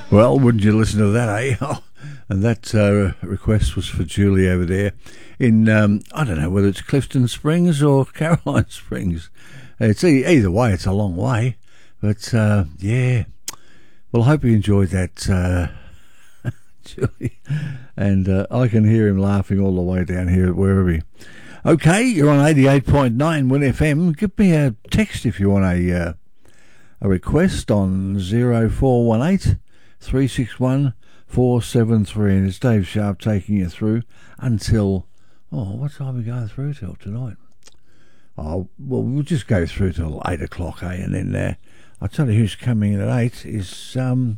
Well, wouldn't you listen to that, eh? And that request was for Julie over there in, I don't know whether it's Clifton Springs or Caroline Springs. It's either way, it's a long way. But, yeah. Well, I hope you enjoyed that, Julie. And I can hear him laughing all the way down here at Werribee. Okay, you're on 88.9 Win FM. Give me a text if you want a request on 0418 361 473, and it's Dave Sharp taking you through until, what time are we going through till tonight? Oh, well, we'll just go through till 8 o'clock, eh? And then I'll tell you who's coming in at 8 is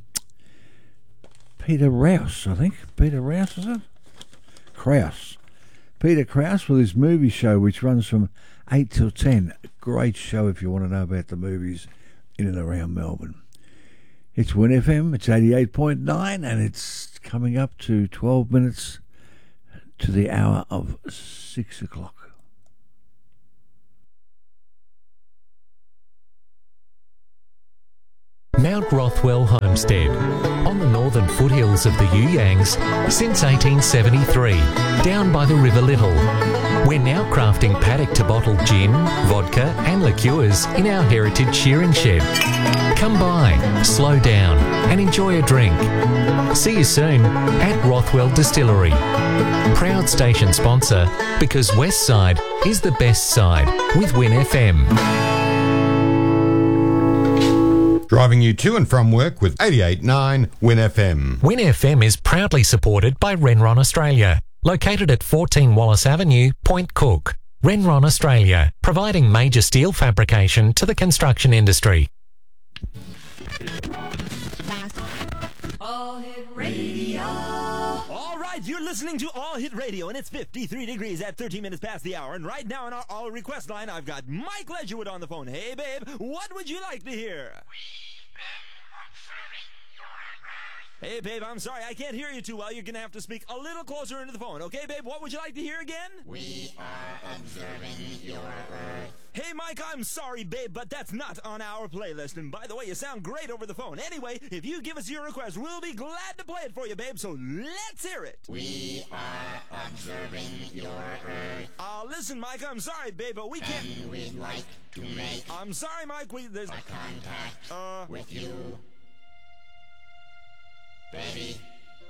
Peter Rouse, I think. Peter Rouse, is it? Krause. Peter Krause with his movie show, which runs from 8 till 10. A great show if you want to know about the movies in and around Melbourne. It's Win FM, it's 88.9, and it's coming up to 12 minutes to the hour of 6 o'clock. Mount Rothwell Homestead, on the northern foothills of the You Yangs since 1873, down by the River Little. We're now crafting paddock-to-bottle gin, vodka and liqueurs in our heritage shearing shed. Come by, slow down and enjoy a drink. See you soon at Rothwell Distillery. Proud station sponsor, because West Side is the best side with Win FM. Driving you to and from work with 88.9 Win FM. Win FM is proudly supported by Renron Australia, located at 14 Wallace Avenue, Point Cook. Renron Australia, providing major steel fabrication to the construction industry. All Hit Radio. All right, you're listening to All Hit Radio, and it's 53 degrees at 13 minutes past the hour. And right now on our All Request line, I've got Mike Ledgerwood on the phone. Hey, babe, what would you like to hear? Hey, babe, I'm sorry, I can't hear you too well. You're going to have to speak a little closer into the phone. Okay, babe, what would you like to hear again? We are observing your Earth. Hey, Mike, I'm sorry, babe, but that's not on our playlist. And by the way, you sound great over the phone. Anyway, if you give us your request, we'll be glad to play it for you, babe, so let's hear it. We are observing your Earth. Listen, Mike, I'm sorry, babe, but we can't... And we'd like to make... I'm sorry, Mike, there's... a contact with you. Baby.